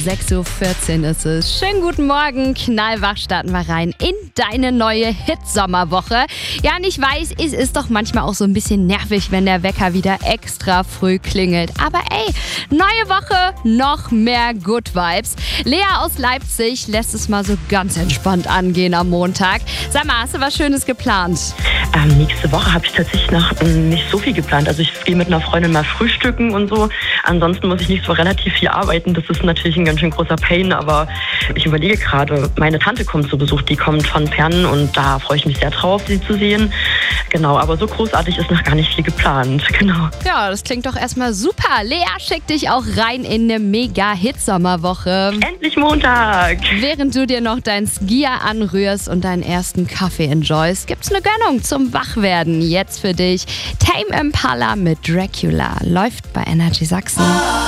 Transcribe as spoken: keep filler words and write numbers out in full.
sechs Uhr vierzehn ist es. Schönen guten Morgen, knallwach starten wir rein in deine neue Hit-Sommerwoche. Ja, und ich weiß, es ist doch manchmal auch so ein bisschen nervig, wenn der Wecker wieder extra früh klingelt. Aber ey, neue Woche, noch mehr Good Vibes. Lea aus Leipzig lässt es mal so ganz entspannt angehen am Montag. Sag mal, hast du was Schönes geplant? Ähm, nächste Woche habe ich tatsächlich noch nicht so viel geplant. Also ich gehe mit einer Freundin mal frühstücken und so. Ansonsten muss ich nicht so relativ viel arbeiten. Das ist natürlich ein ganz schön großer Pain, aber ich überlege gerade, meine Tante kommt zu Besuch, die kommt von fern und da freue ich mich sehr drauf, sie zu sehen. Genau, aber so großartig ist noch gar nicht viel geplant. Genau. Ja, das klingt doch erstmal super. Lea schickt dich auch rein in eine Mega-Hit-Sommerwoche. Endlich Montag! Während du dir noch dein Skier anrührst und deinen ersten Kaffee enjoyst, gibt's eine Gönnung zum Wachwerden. Jetzt für dich Tame Impala mit Dracula. Läuft bei Energy Sachsen.